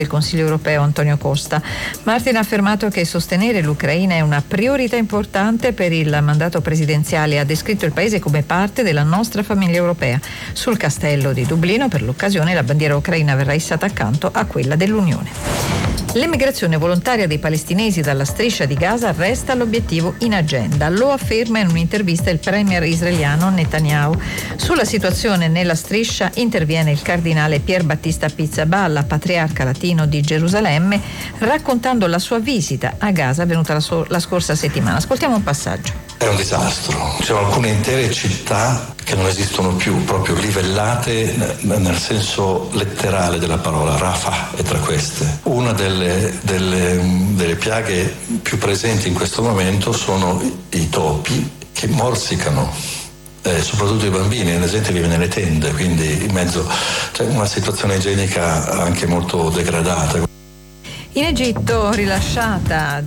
del Consiglio europeo Antonio Costa. Martin ha affermato che sostenere l'Ucraina è una priorità importante per il mandato presidenziale e ha descritto il paese come parte della nostra famiglia europea. Sul castello di Dublino, per l'occasione, la bandiera ucraina verrà issata accanto a quella dell'Unione. L'emigrazione volontaria dei palestinesi dalla striscia di Gaza resta l'obiettivo in agenda, lo afferma in un'intervista il premier israeliano Netanyahu. Sulla situazione nella striscia interviene il cardinale Pier Battista Pizzaballa, patriarca latino di Gerusalemme, raccontando la sua visita a Gaza avvenuta la scorsa settimana. Ascoltiamo un passaggio. È un disastro, ci sono alcune intere città che non esistono più, proprio livellate nel senso letterale della parola. Rafah è tra queste. Una delle piaghe più presenti in questo momento sono i topi che morsicano, soprattutto i bambini. La gente vive nelle tende, quindi in mezzo c'è una situazione igienica anche molto degradata. In Egitto rilasciata